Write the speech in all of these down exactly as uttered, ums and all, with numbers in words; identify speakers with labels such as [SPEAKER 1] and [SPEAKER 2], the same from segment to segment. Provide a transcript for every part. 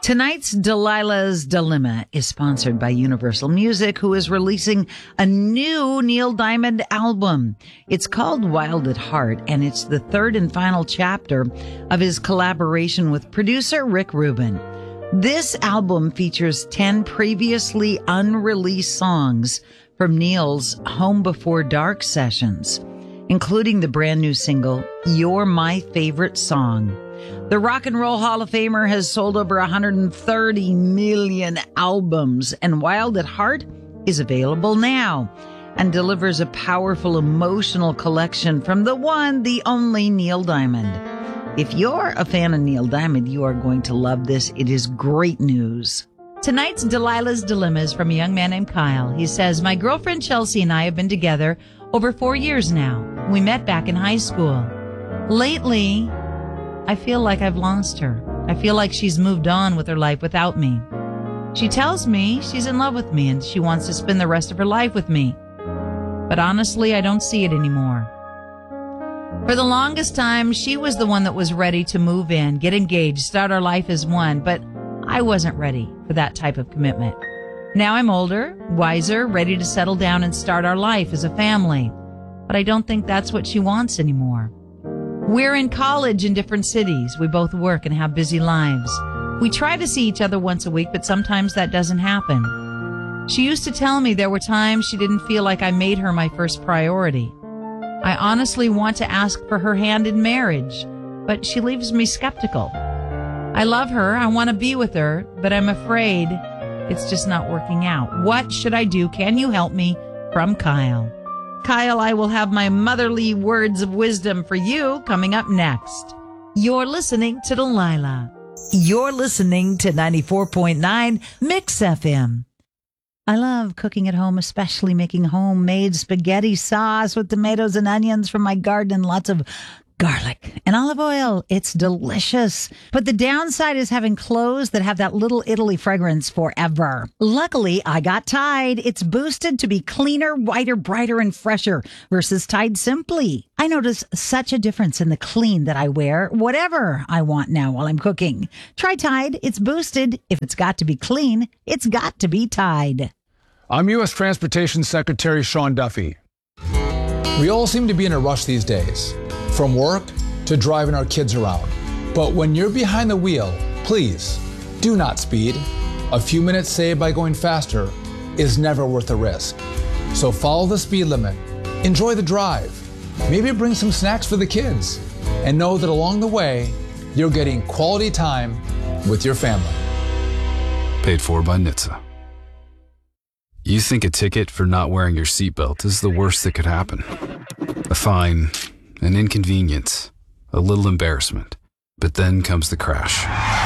[SPEAKER 1] Tonight's Delilah's Dilemma is sponsored by Universal Music, who is releasing a new Neil Diamond album. It's called Wild at Heart, and it's the third and final chapter of his collaboration with producer Rick Rubin. This album features ten previously unreleased songs from Neil's Home Before Dark sessions, including the brand new single, You're My Favorite Song. The Rock and Roll Hall of Famer has sold over one hundred thirty million albums, and Wild at Heart is available now and delivers a powerful emotional collection from the one, the only Neil Diamond. If you're a fan of Neil Diamond, you are going to love this. It is great news. Tonight's Delilah's Dilemma is from a young man named Kyle. He says, my girlfriend Chelsea and I have been together over four years now. We met back in high school. Lately, I feel like I've lost her. I feel like she's moved on with her life without me. She tells me she's in love with me and she wants to spend the rest of her life with me. But honestly, I don't see it anymore. For the longest time, she was the one that was ready to move in, get engaged, start our life as one, but I wasn't ready for that type of commitment. Now I'm older, wiser, ready to settle down and start our life as a family. But I don't think that's what she wants anymore. We're in college in different cities. We both work and have busy lives. We try to see each other once a week, but sometimes that doesn't happen. She used to tell me there were times she didn't feel like I made her my first priority. I honestly want to ask for her hand in marriage, but she leaves me skeptical. I love her. I want to be with her, but I'm afraid it's just not working out. What should I do? Can you help me? From Kyle. Kyle, I will have my motherly words of wisdom for you coming up next. You're listening to Delilah. You're listening to ninety-four point nine Mix F M. I love cooking at home, especially making homemade spaghetti sauce with tomatoes and onions from my garden and lots of garlic and olive oil. It's delicious. But the downside is having clothes that have that little Italy fragrance forever. Luckily, I got Tide. It's boosted to be cleaner, whiter, brighter, and fresher versus Tide Simply. I notice such a difference in the clean that I wear, whatever I want now while I'm cooking. Try Tide. It's boosted. If it's got to be clean, it's got to be Tide.
[SPEAKER 2] I'm U S Transportation Secretary Sean Duffy.
[SPEAKER 3] We all seem to be in a rush these days, from work to driving our kids around. But when you're behind the wheel, please do not speed. A few minutes saved by going faster is never worth the risk. So follow the speed limit, enjoy the drive, maybe bring some snacks for the kids, and know that along the way, you're getting quality time with your family.
[SPEAKER 4] Paid for by N H T S A. You think a ticket for not wearing your seatbelt is the worst that could happen. A fine, an inconvenience, a little embarrassment. But then comes the crash.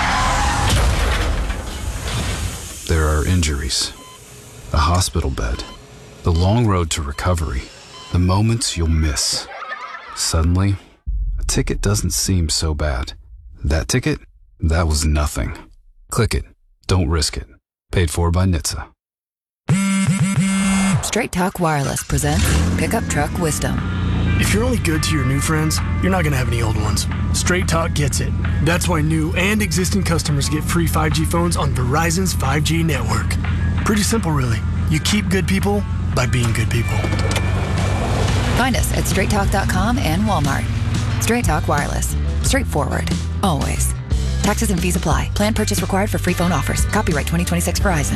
[SPEAKER 4] There are injuries, a hospital bed, the long road to recovery, the moments you'll miss. Suddenly, a ticket doesn't seem so bad. That ticket? That was nothing. Click it. Don't risk it. Paid for by N H T S A.
[SPEAKER 5] Straight Talk Wireless presents Pickup Truck Wisdom.
[SPEAKER 6] If you're only good to your new friends, you're not going to have any old ones. Straight Talk gets it. That's why new and existing customers get free five G phones on Verizon's five G network. Pretty simple, really. You keep good people by being good people.
[SPEAKER 5] Find us at straight talk dot com and Walmart. Straight Talk Wireless. Straightforward. Always. Taxes and fees apply. Plan purchase required for free phone offers. Copyright twenty twenty-six Verizon.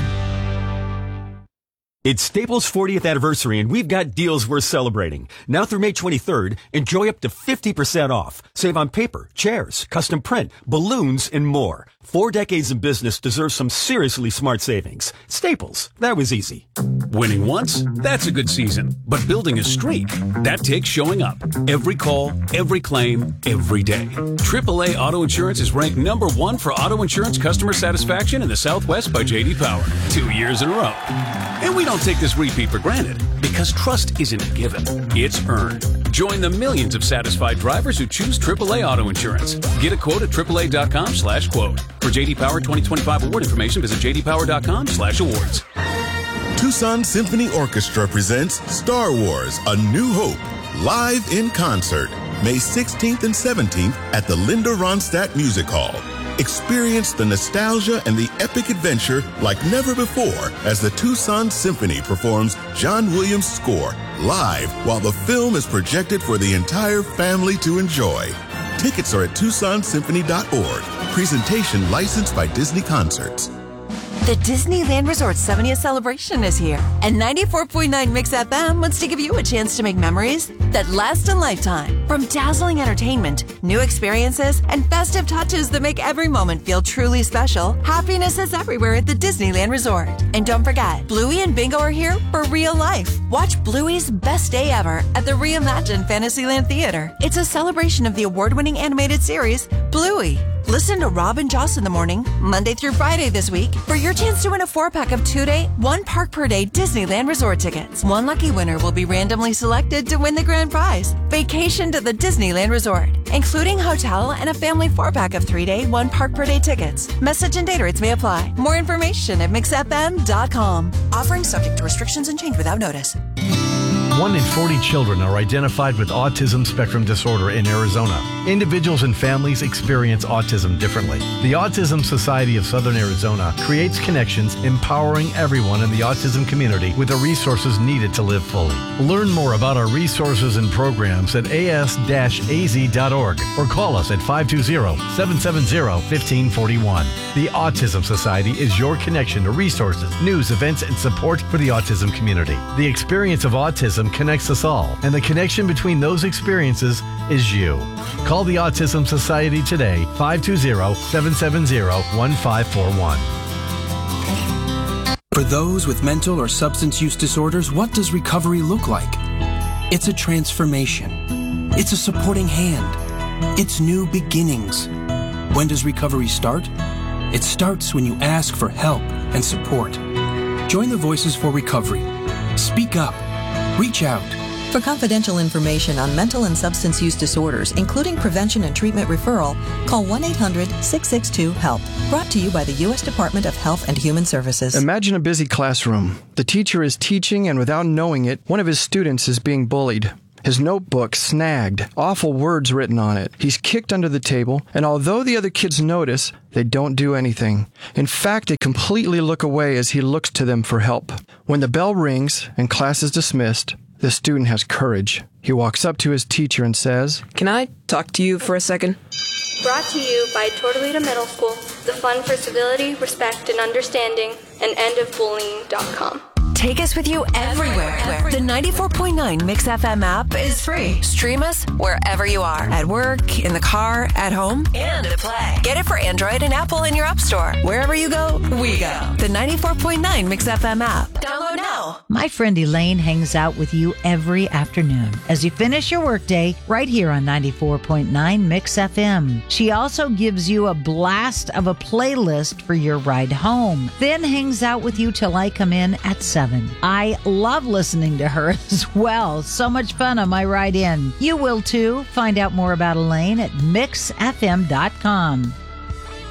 [SPEAKER 7] It's Staples' fortieth anniversary, and we've got deals worth celebrating. Now through May twenty-third, enjoy up to fifty percent off. Save on paper, chairs, custom print, balloons, and more. Four decades in business deserve some seriously smart savings. Staples, that was easy.
[SPEAKER 8] Winning once, that's a good season. But building a streak, that takes showing up. Every call, every claim, every day. triple A Auto Insurance is ranked number one for auto insurance customer satisfaction in the Southwest by J D Power. Two years in a row. And we don't take this repeat for granted, because trust isn't a given, it's earned. Join the millions of satisfied drivers who choose triple A Auto Insurance. Get a quote at triple A dot com slash quote. For J D Power twenty twenty-five award information, visit j d power dot com slash awards.
[SPEAKER 9] Tucson Symphony Orchestra presents Star Wars: A New Hope, live in concert, May sixteenth and seventeenth at the Linda Ronstadt Music Hall. Experience the nostalgia and the epic adventure like never before as the Tucson Symphony performs John Williams' score live while the film is projected for the entire family to enjoy. Tickets are at tucson symphony dot org. Presentation licensed by Disney Concerts.
[SPEAKER 10] The Disneyland Resort seventieth celebration is here, and ninety-four point nine Mix F M wants to give you a chance to make memories that last a lifetime. From dazzling entertainment, new experiences, and festive touches that make every moment feel truly special, happiness is everywhere at the Disneyland Resort. And don't forget, Bluey and Bingo are here for real life. Watch Bluey's best day ever at the reimagined Fantasyland Theater. It's a celebration of the award-winning animated series, Bluey. Listen to Rob and Joss in the morning, Monday through Friday this week, for your chance to win a four-pack of two-day, one-park-per-day Disneyland Resort tickets. One lucky winner will be randomly selected to win the grand prize, vacation to the Disneyland Resort, including hotel and a family four-pack of three-day, one-park-per-day tickets. Message and data rates may apply. More information at mix f m dot com. Offering subject to restrictions and change without notice.
[SPEAKER 11] One in forty children are identified with autism spectrum disorder in Arizona. Individuals and families experience autism differently. The Autism Society of Southern Arizona creates connections, empowering everyone in the autism community with the resources needed to live fully. Learn more about our resources and programs at a s dash a z dot org or call us at five two zero, seven seven zero, one five four one. The Autism Society is your connection to resources, news, events, and support for the autism community. The experience of autism connects us all, and the connection between those experiences is you. Call the Autism Society today, five two zero, seven seven zero, one five four one.
[SPEAKER 12] For those with mental or substance use disorders, what does recovery look like? It's a transformation. It's a supporting hand. It's new beginnings. When does recovery start? It starts when you ask for help and support. Join the Voices for Recovery. Speak up. Reach out.
[SPEAKER 13] For confidential information on mental and substance use disorders, including prevention and treatment referral, call one eight hundred, six six two, HELP. Brought to you by the U S Department of Health and Human Services.
[SPEAKER 14] Imagine a busy classroom. The teacher is teaching, and without knowing it, one of his students is being bullied. His notebook snagged, awful words written on it. He's kicked under the table, and although the other kids notice, they don't do anything. In fact, they completely look away as he looks to them for help. When the bell rings and class is dismissed, the student has courage. He walks up to his teacher and says,
[SPEAKER 15] "Can I talk to you for a second?"
[SPEAKER 16] Brought to you by Tortolita Middle School, the Fund for Civility, Respect, and Understanding, and end of bullying dot com.
[SPEAKER 10] Take us with you everywhere. everywhere. The ninety-four point nine Mix F M app is free. Stream us wherever you are. At work, in the car, at home, and at play. Get it for Android and Apple in your app store. Wherever you go, we go. The ninety-four point nine Mix F M app. Download now.
[SPEAKER 1] My friend Elaine hangs out with you every afternoon as you finish your workday right here on ninety-four point nine Mix F M. She also gives you a blast of a playlist for your ride home, then hangs out with you till I come in at seven. I love listening to her as well. So much fun on my ride in. You will too. Find out more about Elaine at mix f m dot com.